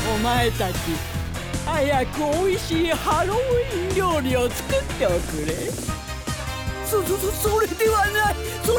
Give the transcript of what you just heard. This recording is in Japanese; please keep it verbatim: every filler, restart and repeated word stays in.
お前たち早くおいしいハロウィン料理を作っておくれ。そそそそれではない、